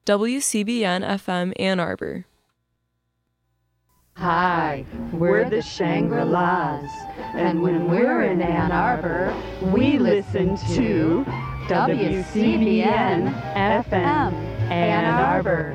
WCBN FM Ann Arbor. Hi, we're the Shangri-Las, and when we're in Ann Arbor, we listen to WCBN FM Ann Arbor.